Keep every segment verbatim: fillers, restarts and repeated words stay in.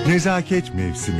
Nezaket mevsimi.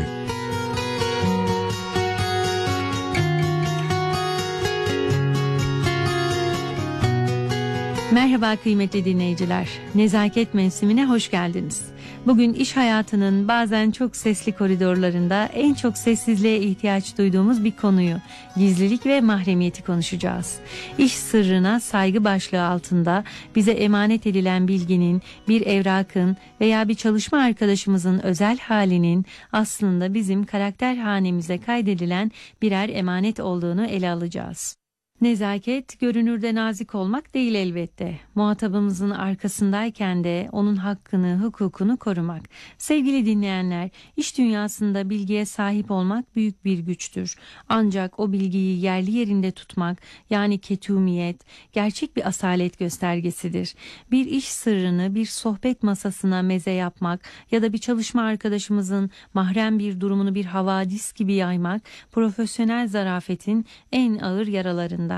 Merhaba kıymetli dinleyiciler. Nezaket mevsimine hoş geldiniz. Bugün iş hayatının bazen çok sesli koridorlarında en çok sessizliğe ihtiyaç duyduğumuz bir konuyu, gizlilik ve mahremiyeti konuşacağız. İş sırrına saygı başlığı altında bize emanet edilen bilginin, bir evrakın veya bir çalışma arkadaşımızın özel halinin aslında bizim karakter hanemize kaydedilen birer emanet olduğunu ele alacağız. Nezaket, görünürde nazik olmak değil elbette. Muhatabımızın arkasındayken de onun hakkını, hukukunu korumak. Sevgili dinleyenler, iş dünyasında bilgiye sahip olmak büyük bir güçtür. Ancak o bilgiyi yerli yerinde tutmak, yani ketumiyet, gerçek bir asalet göstergesidir. Bir iş sırrını bir sohbet masasına meze yapmak ya da bir çalışma arkadaşımızın mahrem bir durumunu bir havadis gibi yaymak, profesyonel zarafetin en ağır yaralarından.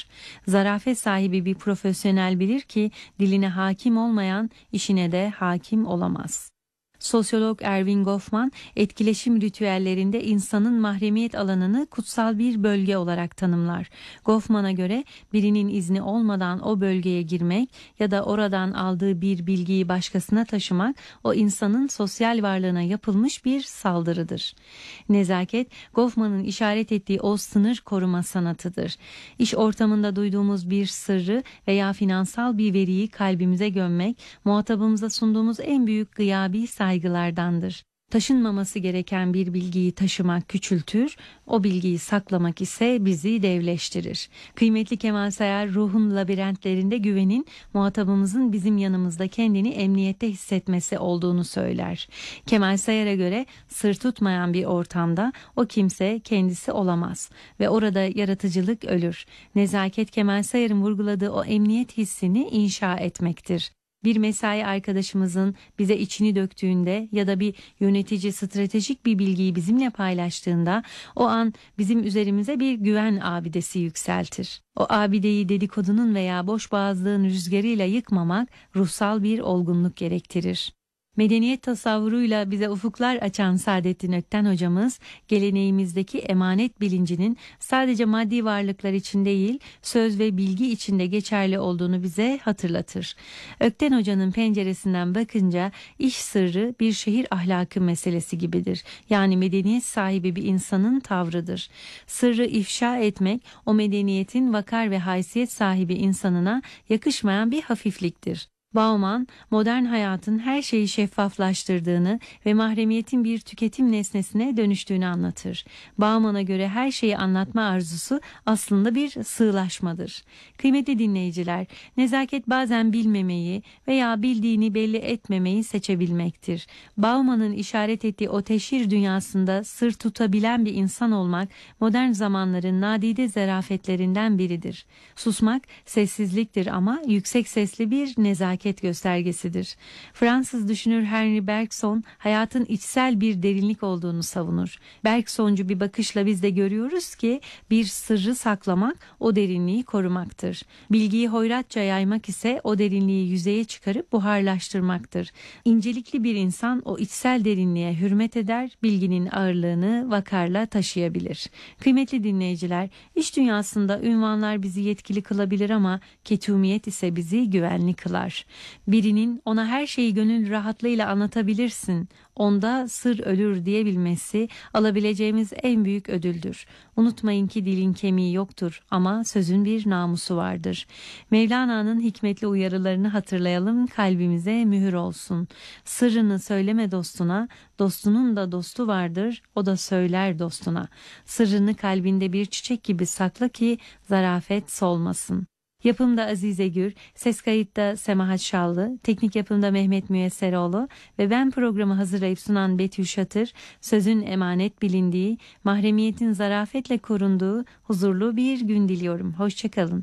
Zarafet sahibi bir profesyonel bilir ki diline hakim olmayan işine de hakim olamaz. Sosyolog Erving Goffman, etkileşim ritüellerinde insanın mahremiyet alanını kutsal bir bölge olarak tanımlar. Goffman'a göre birinin izni olmadan o bölgeye girmek ya da oradan aldığı bir bilgiyi başkasına taşımak o insanın sosyal varlığına yapılmış bir saldırıdır. Nezaket, Goffman'ın işaret ettiği o sınır koruma sanatıdır. İş ortamında duyduğumuz bir sırrı veya finansal bir veriyi kalbimize gömmek, muhatabımıza sunduğumuz en büyük gıyabi saygılardandır. Taşınmaması gereken bir bilgiyi taşımak küçültür, o bilgiyi saklamak ise bizi devleştirir. Kıymetli Kemal Sayar, ruhun labirentlerinde güvenin muhatabımızın bizim yanımızda kendini emniyette hissetmesi olduğunu söyler. Kemal Sayar'a göre sır tutmayan bir ortamda o kimse kendisi olamaz ve orada yaratıcılık ölür. Nezaket, Kemal Sayar'ın vurguladığı o emniyet hissini inşa etmektir. Bir mesai arkadaşımızın bize içini döktüğünde ya da bir yönetici stratejik bir bilgiyi bizimle paylaştığında o an bizim üzerimize bir güven abidesi yükseltir. O abideyi dedikodunun veya boşboğazlığın rüzgarıyla yıkmamak ruhsal bir olgunluk gerektirir. Medeniyet tasavvuruyla bize ufuklar açan Saadettin Ökten hocamız, geleneğimizdeki emanet bilincinin sadece maddi varlıklar için değil, söz ve bilgi içinde geçerli olduğunu bize hatırlatır. Ökten hocanın penceresinden bakınca iş sırrı bir şehir ahlakı meselesi gibidir. Yani medeniyet sahibi bir insanın tavrıdır. Sırrı ifşa etmek, o medeniyetin vakar ve haysiyet sahibi insanına yakışmayan bir hafifliktir. Bauman, modern hayatın her şeyi şeffaflaştırdığını ve mahremiyetin bir tüketim nesnesine dönüştüğünü anlatır. Bauman'a göre her şeyi anlatma arzusu aslında bir sığlaşmadır. Kıymetli dinleyiciler, nezaket bazen bilmemeyi veya bildiğini belli etmemeyi seçebilmektir. Bauman'ın işaret ettiği o teşhir dünyasında sır tutabilen bir insan olmak, modern zamanların nadide zarafetlerinden biridir. Susmak sessizliktir ama yüksek sesli bir nezaket göstergesidir. Fransız düşünür Henri Bergson hayatın içsel bir derinlik olduğunu savunur. Bergsoncu bir bakışla biz de görüyoruz ki bir sırrı saklamak o derinliği korumaktır. Bilgiyi hoyratça yaymak ise o derinliği yüzeye çıkarıp buharlaştırmaktır. İncelikli bir insan o içsel derinliğe hürmet eder, bilginin ağırlığını vakarla taşıyabilir. Kıymetli dinleyiciler, iş dünyasında ünvanlar bizi yetkili kılabilir ama ketumiyet ise bizi güvenli kılar. Birinin ona her şeyi gönül rahatlığıyla anlatabilirsin, onda sır ölür diyebilmesi alabileceğimiz en büyük ödüldür. Unutmayın ki dilin kemiği yoktur ama sözün bir namusu vardır. Mevlana'nın hikmetli uyarılarını hatırlayalım, kalbimize mühür olsun. Sırrını söyleme dostuna, dostunun da dostu vardır, o da söyler dostuna. Sırrını kalbinde bir çiçek gibi sakla ki zarafet solmasın. Yapımda Azize Gür, ses kayıtta Semahat Şallı, teknik yapımda Mehmet Müyesseroğlu ve ben programı hazırlayıp sunan Betül Şatır, sözün emanet bilindiği, mahremiyetin zarafetle korunduğu huzurlu bir gün diliyorum. Hoşçakalın.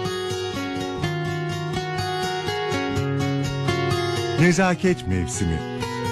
Nezaket mevsimi.